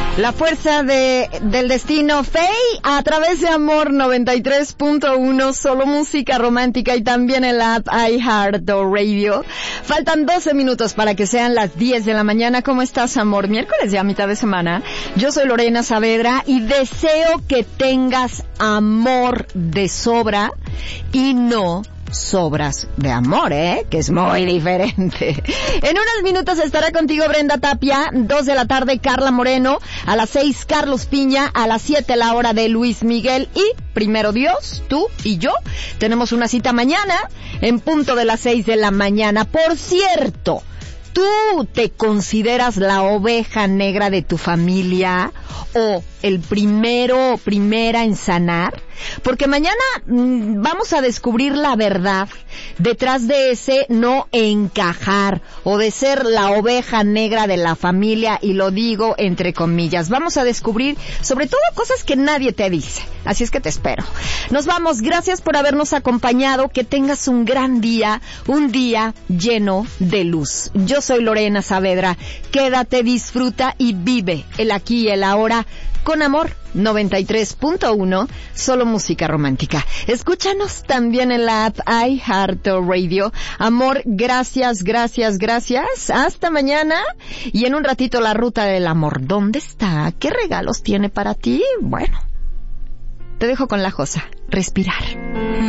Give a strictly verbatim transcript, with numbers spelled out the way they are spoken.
La fuerza de del destino, Faye, a través de Amor noventa y tres punto uno, solo música romántica y también el app iHeartRadio. Faltan doce minutos para que sean las diez de la mañana. ¿Cómo estás, amor? Miércoles ya, mitad de semana. Yo soy Lorena Saavedra y deseo que tengas amor de sobra y no sobras de amor, ¿eh? Que es muy diferente. En unos minutos estará contigo Brenda Tapia, dos de la tarde Carla Moreno, a las seis Carlos Piña, a las siete la hora de Luis Miguel y, primero Dios, tú y yo, tenemos una cita mañana en punto de las seis de la mañana. Por cierto, ¿tú te consideras la oveja negra de tu familia o el primero o primera en sanar? Porque mañana mmm, vamos a descubrir la verdad detrás de ese no encajar o de ser la oveja negra de la familia, y lo digo entre comillas. Vamos a descubrir sobre todo cosas que nadie te dice. Así es que te espero. Nos vamos. Gracias por habernos acompañado. Que tengas un gran día, un día lleno de luz. Yo soy Lorena Saavedra. Quédate, disfruta y vive el aquí y el ahora con Amor noventa y tres punto uno, solo música romántica. Escúchanos también en la app iHeartRadio. Amor, gracias, gracias, gracias. Hasta mañana. Y en un ratito la ruta del amor. ¿Dónde está? ¿Qué regalos tiene para ti? Bueno, te dejo con la Josa. Respirar.